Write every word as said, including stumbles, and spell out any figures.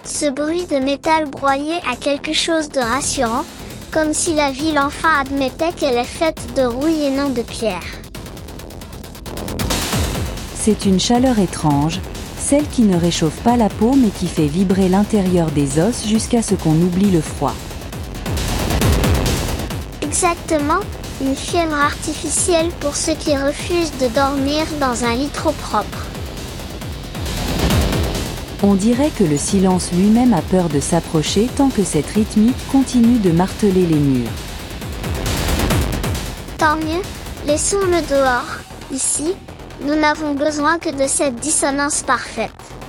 Ce bruit de métal broyé a quelque chose de rassurant, comme si la ville enfin admettait qu'elle est faite de rouille et non de pierre. C'est une chaleur étrange, celle qui ne réchauffe pas la peau mais qui fait vibrer l'intérieur des os jusqu'à ce qu'on oublie le froid. Exactement, une fièvre artificielle pour ceux qui refusent de dormir dans un lit trop propre. On dirait que le silence lui-même a peur de s'approcher tant que cette rythmique continue de marteler les murs. Tant mieux, laissons-le dehors. Ici, nous n'avons besoin que de cette dissonance parfaite.